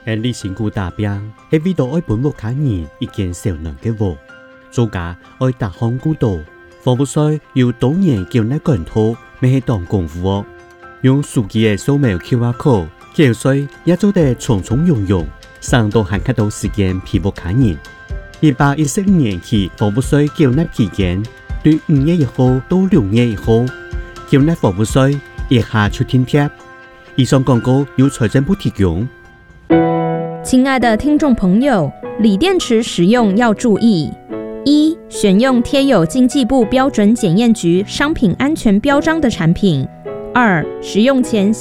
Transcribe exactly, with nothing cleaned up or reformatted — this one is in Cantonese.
而你辛苦打拼，係為到愛本屋企人一件小難嘅活，做家愛打行古道，防務稅要多年叫那個人拖，未係當功夫哦。用手機嘅掃描 Q R code， 叫稅也做得從從容容，省到限卡到時間皮屋企人。一百一十五年起，防務稅叫那期間，對五月一號到六月一號，叫那防務稅一下出天貼。以上廣告由財政部提供。 親愛的聽眾朋友，鋰電池使用要注意：一、選用貼有經濟部標準檢驗局商品安全標章的產品；二、使用前